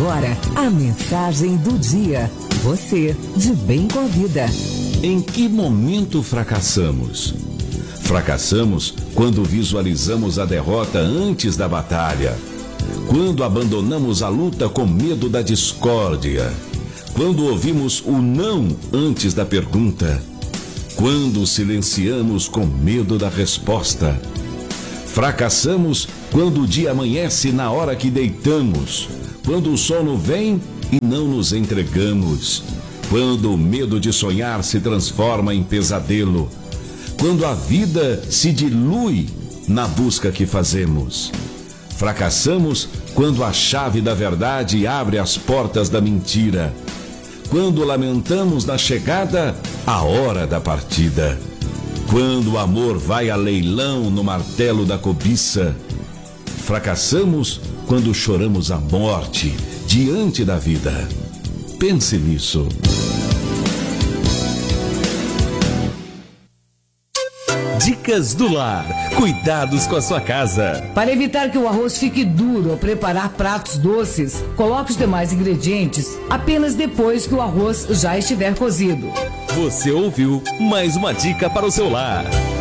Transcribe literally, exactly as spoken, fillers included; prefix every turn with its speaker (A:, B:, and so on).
A: agora a mensagem do dia. Você de bem com a vida.
B: Em que momento fracassamos? Fracassamos quando visualizamos a derrota antes da batalha. Quando abandonamos a luta com medo da discórdia. Quando ouvimos o não antes da pergunta. Quando silenciamos com medo da resposta. Fracassamos quando o dia amanhece na hora que deitamos. Quando o sono vem e não nos entregamos. Quando o medo de sonhar se transforma em pesadelo. Quando a vida se dilui na busca que fazemos. Fracassamos quando a chave da verdade abre as portas da mentira. Quando lamentamos na chegada a hora da partida. Quando o amor vai a leilão no martelo da cobiça. Fracassamos quando choramos a morte diante da vida. Pense nisso.
C: Dicas do Lar. Cuidados com a sua casa.
D: Para evitar que o arroz fique duro ao preparar pratos doces, coloque os demais ingredientes apenas depois que o arroz já estiver cozido.
C: Você ouviu mais uma dica para o seu lar.